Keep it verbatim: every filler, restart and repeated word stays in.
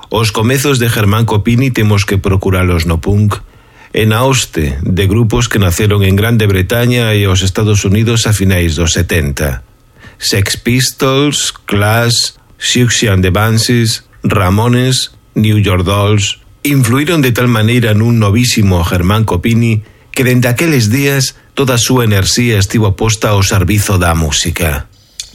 Os comezos de Germán Copini temos que procuralos no punk e na hoste de grupos que naceron en Grande Bretaña e os Estados Unidos a finais dos setenta. Sex Pistols, Clash, Siouxsie and the Banshees, Ramones, New York Dolls influíron de tal maneira nun novísimo Germán Copini que dende aqueles días toda a súa enerxía estivo posta ao servizo da música.